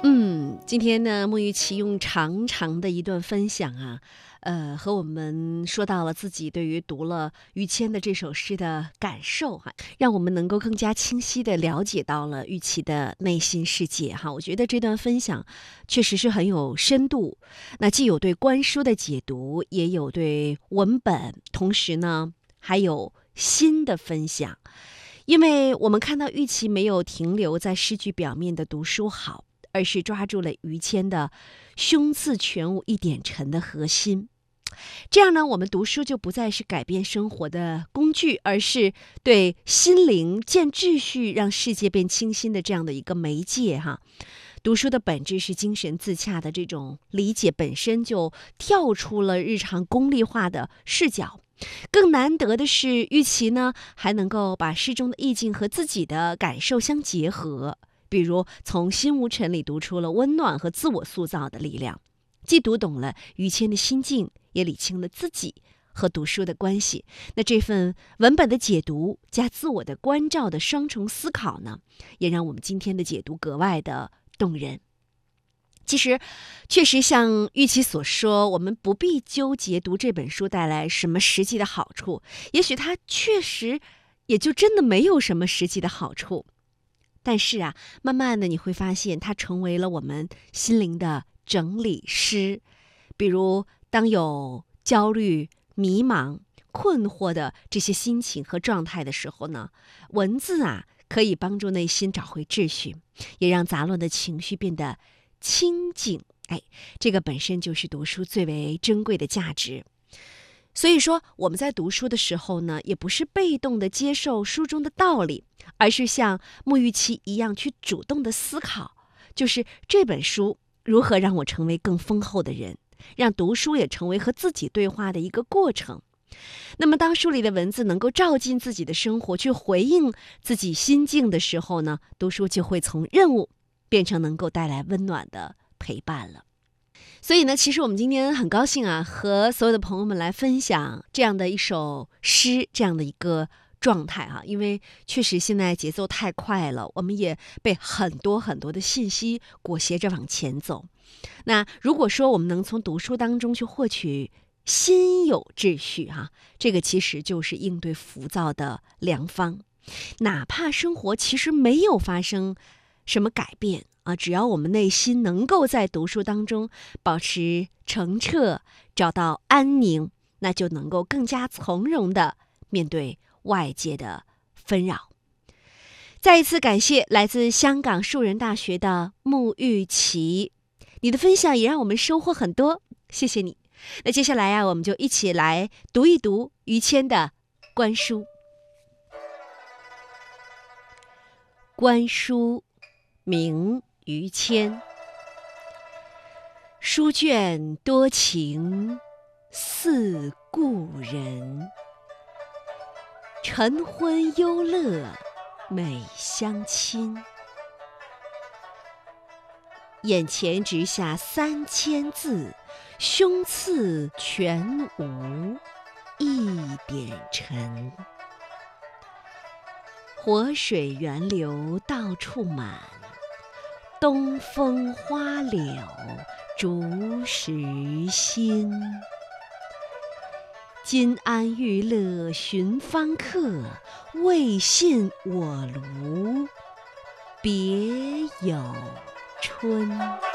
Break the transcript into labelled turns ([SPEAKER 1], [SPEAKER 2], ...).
[SPEAKER 1] 今天呢，沐雨琪用长长的一段分享啊，和我们说到了自己对于读了于谦的这首诗的感受哈，让我们能够更加清晰地了解到了玉琪的内心世界哈。我觉得这段分享确实是很有深度，那既有对观书的解读，也有对文本，同时呢还有新的分享。因为我们看到玉琪没有停留在诗句表面的读书好，而是抓住了于谦的胸次全无一点沉的核心。这样呢，我们读书就不再是改变生活的工具，而是对心灵建秩序，让世界变清新的这样的一个媒介哈。读书的本质是精神自洽的这种理解，本身就跳出了日常功利化的视角。更难得的是，玉琪呢还能够把诗中的意境和自己的感受相结合，比如从心无尘里读出了温暖和自我塑造的力量，既读懂了于谦的心境，也理清了自己和读书的关系。那这份文本的解读加自我的关照的双重思考呢，也让我们今天的解读格外的动人。其实确实像玉琪所说，我们不必纠结读这本书带来什么实际的好处，也许它确实也就真的没有什么实际的好处，但是啊，慢慢的你会发现它成为了我们心灵的整理师。比如当有焦虑、迷茫、困惑的这些心情和状态的时候呢，文字啊可以帮助内心找回秩序，也让杂乱的情绪变得清静。这个本身就是读书最为珍贵的价值。所以说我们在读书的时候呢，也不是被动的接受书中的道理，而是像沐玉琪一样去主动的思考，就是这本书如何让我成为更丰厚的人，让读书也成为和自己对话的一个过程。那么当书里的文字能够照进自己的生活，去回应自己心境的时候呢，读书就会从任务变成能够带来温暖的陪伴了。所以呢，其实我们今天很高兴啊，和所有的朋友们来分享这样的一首诗，这样的一个状态哈。因为确实现在节奏太快了，我们也被很多的信息裹挟着往前走。那如果说我们能从读书当中去获取心有秩序哈，这个其实就是应对浮躁的良方。哪怕生活其实没有发生什么改变啊，只要我们内心能够在读书当中保持澄澈，找到安宁，那就能够更加从容地面对外界的纷扰。再一次感谢来自香港树人大学的沐玉琪，你的分享也让我们收获很多，谢谢你。那接下来啊，我们就一起来读一读于谦的观书。观书名于谦，书卷多情似故人，晨昏忧乐美相亲。眼前直下3000字，胸次全无一点沉。活水源流到处满，东风花柳逐时新。金安玉勒寻芳客，未信我庐别有春。